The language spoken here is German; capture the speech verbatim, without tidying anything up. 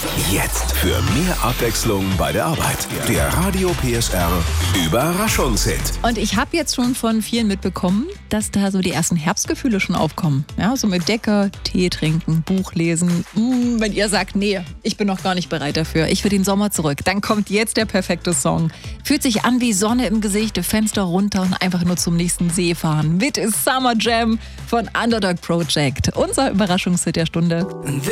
Jetzt für mehr Abwechslung bei der Arbeit. Der Radio P S R Überraschungshit. Und ich habe jetzt schon von vielen mitbekommen, dass da so die ersten Herbstgefühle schon aufkommen. Ja, so mit Decke, Tee trinken, Buch lesen. Mm, wenn ihr sagt, nee, ich bin noch gar nicht bereit dafür, ich will den Sommer zurück, dann kommt jetzt der perfekte Song. Fühlt sich an wie Sonne im Gesicht, Fenster runter und einfach nur zum nächsten See fahren. Mit Summer Jam von Underdog Project. Unser Überraschungshit der Stunde.